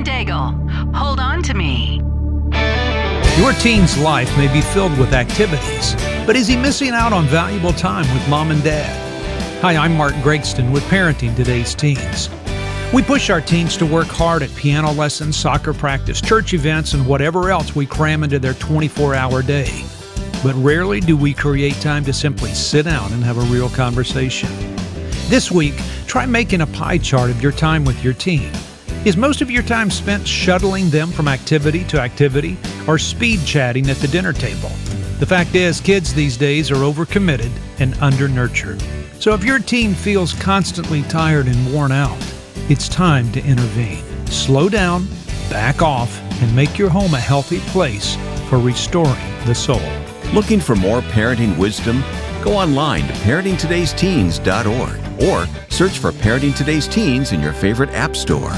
and Daigle. Hold on to me. Your teen's life may be filled with activities, but is he missing out on valuable time with mom and dad? Hi, I'm Mark Gregston with Parenting Today's Teens. We push our teens to work hard at piano lessons, soccer practice, church events, and whatever else we cram into their 24-hour day. But rarely do we create time to simply sit down and have a real conversation. This week, try making a pie chart of your time with your teen. Is most of your time spent shuttling them from activity to activity or speed chatting at the dinner table? The fact is, kids these days are overcommitted and under-nurtured. So if your teen feels constantly tired and worn out, it's time to intervene. Slow down, back off, and make your home a healthy place for restoring the soul. Looking for more parenting wisdom? Go online to parentingtodaysteens.org or search for Parenting Today's Teens in your favorite app store.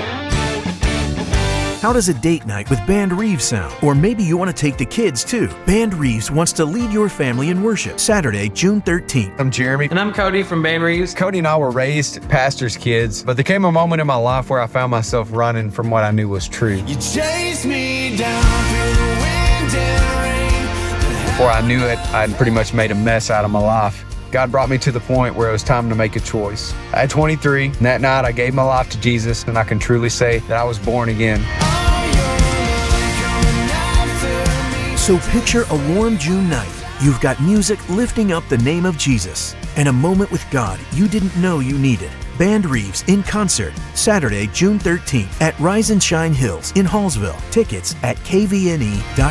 How does a date night with Band Reeves sound? Or maybe you want to take the kids too. Band Reeves wants to lead your family in worship Saturday, June 13th. I'm Jeremy. And I'm Cody from Band Reeves. Cody and I were raised pastors' kids, but there came a moment in my life where I found myself running from what I knew was true. You chased me down through the wind and rain. Before I knew it, I'd pretty much made a mess out of my life. God brought me to the point where it was time to make a choice. At 23, and that night I gave my life to Jesus, and I can truly say that I was born again. So picture a warm June night. You've got music lifting up the name of Jesus and a moment with God you didn't know you needed. Band Reeves in concert, Saturday, June 13th at Rise and Shine Hills in Hallsville. Tickets at kvne.com.